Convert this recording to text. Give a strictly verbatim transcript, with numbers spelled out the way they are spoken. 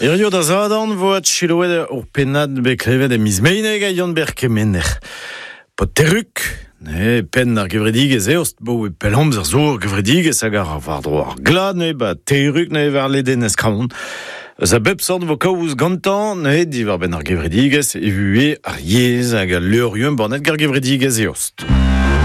Erio da zadan voat chiloet ur pennad beklevet e miz meineg a yon berkemenner. Pot teruk, ne pen ar gevredigez eost bo e pelamz ar zour gevredigez hag ar vardro ar glad ne ba teruk ne var leden eskraon. Eus a bep sort vo kaouz gantan ne divar ben ar gevredigez e vue ar yez hag a leurien bornet gar gevredigez eost.